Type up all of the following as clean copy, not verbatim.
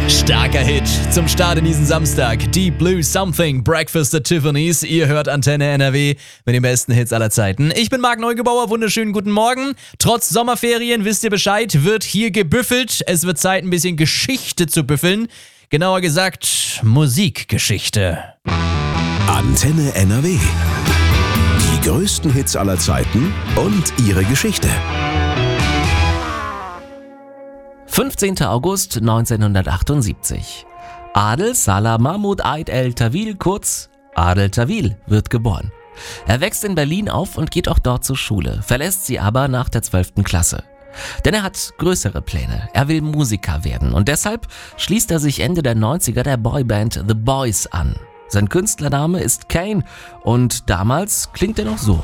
Starker Hit zum Start in diesen Samstag. Deep Blue Something, Breakfast at Tiffany's. Ihr hört Antenne NRW mit den besten Hits aller Zeiten. Ich bin Marc Neugebauer, wunderschönen guten Morgen. Trotz Sommerferien, wisst ihr Bescheid, wird hier gebüffelt. Es wird Zeit, ein bisschen Geschichte zu büffeln. Genauer gesagt, Musikgeschichte. Antenne NRW. Die größten Hits aller Zeiten und ihre Geschichte. 15. August 1978. Adel Salah Mahmoud Eid El Tawil, kurz Adel Tawil, wird geboren. Er wächst in Berlin auf und geht auch dort zur Schule, verlässt sie aber nach der 12. Klasse. Denn er hat größere Pläne. Er will Musiker werden und deshalb schließt er sich Ende der 90er der Boyband The Boys an. Sein Künstlername ist Kane und damals klingt er noch so.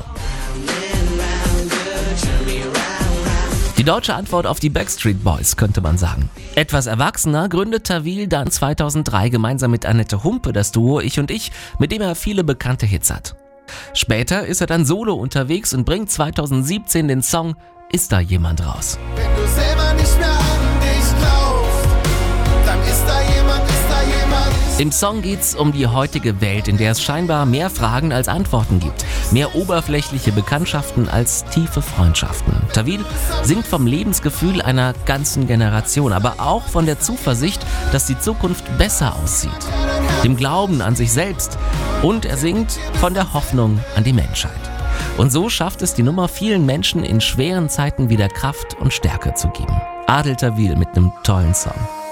Die deutsche Antwort auf die Backstreet Boys, könnte man sagen. Etwas erwachsener gründet Tawil dann 2003 gemeinsam mit Annette Humpe das Duo Ich und Ich, mit dem er viele bekannte Hits hat. Später ist er dann solo unterwegs und bringt 2017 den Song Ist da jemand raus. Wenn du selber nicht mehr an dich glaubst, dann ist da jemand, ist da jemand. Im Song geht's um die heutige Welt, in der es scheinbar mehr Fragen als Antworten gibt. Mehr oberflächliche Bekanntschaften als tiefe Freundschaften. Tawil singt vom Lebensgefühl einer ganzen Generation, aber auch von der Zuversicht, dass die Zukunft besser aussieht. Dem Glauben an sich selbst und er singt von der Hoffnung an die Menschheit. Und so schafft es die Nummer vielen Menschen in schweren Zeiten wieder Kraft und Stärke zu geben. Adel Tawil mit einem tollen Song.